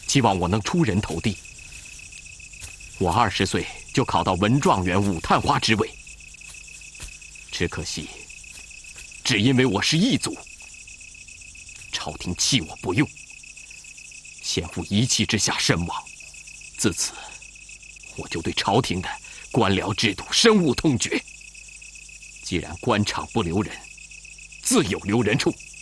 期望我能出人头地。我20岁就考到文状元武探花之位，只可惜，只因为我是异族，朝廷弃我不用，先父一气之下身亡。自此，我就对朝廷的官僚制度深恶痛绝。既然官场不留人，自有留人处。